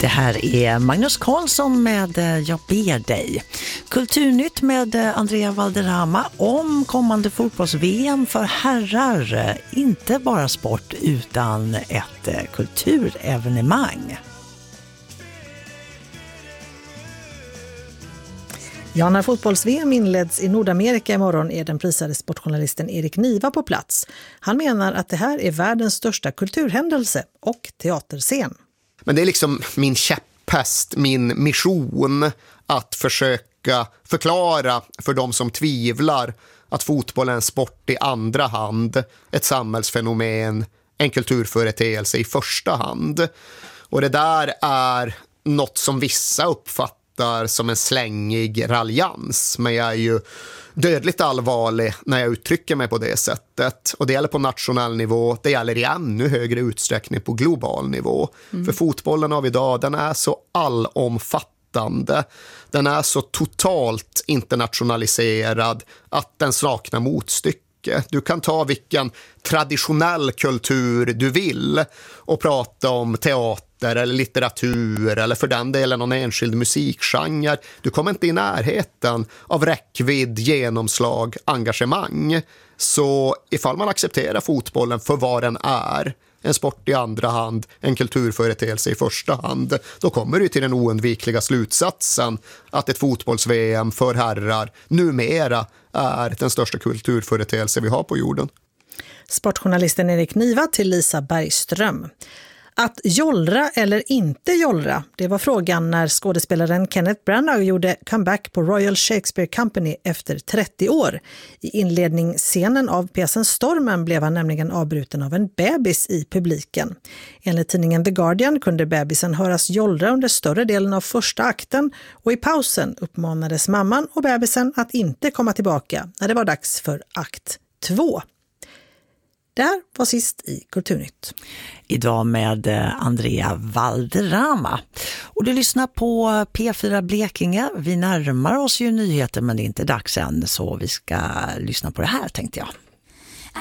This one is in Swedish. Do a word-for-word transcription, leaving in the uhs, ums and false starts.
Det här är Magnus Carlsson med Jag ber dig. Kulturnytt med Andrea Valderrama om kommande fotbolls-V M för herrar. Inte bara sport utan ett kulturevenemang. Ja, när fotbolls-V M inleds i Nordamerika imorgon är den prisade sportjournalisten Erik Niva på plats. Han menar att det här är världens största kulturhändelse och teaterscen. Men det är liksom min käpphäst, min mission att försöka förklara för de som tvivlar att fotboll är en sport i andra hand, ett samhällsfenomen, en kulturföreteelse i första hand. Och det där är något som vissa uppfattar som en slängig raljans, men jag är ju dödligt allvarlig när jag uttrycker mig på det sättet. Och det gäller på nationell nivå, det gäller i ännu högre utsträckning på global nivå. Mm. För fotbollen av idag, den är så allomfattande, den är så totalt internationaliserad att den saknar motstycke. Du kan ta vilken traditionell kultur du vill och prata om teater eller litteratur eller för den delen någon enskild musikgenre. Du kommer inte i närheten av räckvidd, genomslag, engagemang. Så ifall man accepterar fotbollen för vad den är, en sport i andra hand, en kulturföreteelse i första hand, då kommer du till den oundvikliga slutsatsen att ett fotbolls-V M för herrar numera är den största kulturföreteelse vi har på jorden. Sportjournalisten Erik Niva till Lisa Bergström. Att jollra eller inte jollra, det var frågan när skådespelaren Kenneth Branagh gjorde comeback på Royal Shakespeare Company efter trettio år. I inledningsscenen av pjäsen Stormen blev han nämligen avbruten av en bebis i publiken. Enligt tidningen The Guardian kunde bebisen höras jollra under större delen av första akten och i pausen uppmanades mamman och bebisen att inte komma tillbaka när det var dags för akt två. Det här var sist i Kulturnytt. Idag med Andrea Valderrama. Och du lyssnar på P fyra Blekinge. Vi närmar oss ju nyheter men det är inte dags än så vi ska lyssna på det här tänkte jag.